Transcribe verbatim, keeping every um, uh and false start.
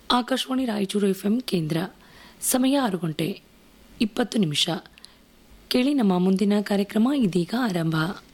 Akashvani Raichur FM ಕೇಂದ್ರ. ಸಮಯ ಆರು ಗಂಟೆ ಇಪ್ಪತ್ತು ನಿಮಿಷ. ಕೇಳಿ ನಮ್ಮ ಮುಂದಿನ ಕಾರ್ಯಕ್ರಮ ಇದೀಗ ಆರಂಭ.